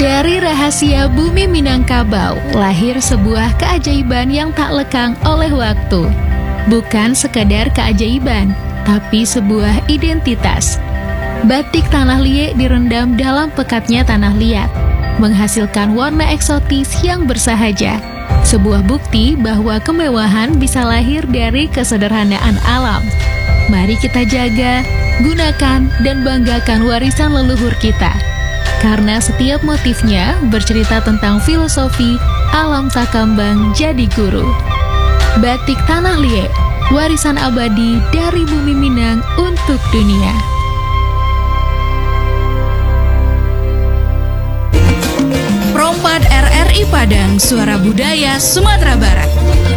Dari rahasia bumi Minangkabau, lahir sebuah keajaiban yang tak lekang oleh waktu. Bukan sekadar keajaiban, tapi sebuah identitas. Batik Tanah Liat direndam dalam pekatnya tanah liat, menghasilkan warna eksotis yang bersahaja. Sebuah bukti bahwa kemewahan bisa lahir dari kesederhanaan alam. Mari kita jaga, gunakan, dan banggakan warisan leluhur kita. Karena setiap motifnya bercerita tentang filosofi alam takambang jadi guru. Batik Tanah Liat, warisan abadi dari bumi Minang untuk dunia. Prompat RRI Padang, Suara Budaya Sumatera Barat.